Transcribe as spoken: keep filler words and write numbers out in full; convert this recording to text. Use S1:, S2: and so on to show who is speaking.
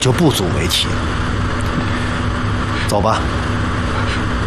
S1: 就不足为奇了。走吧。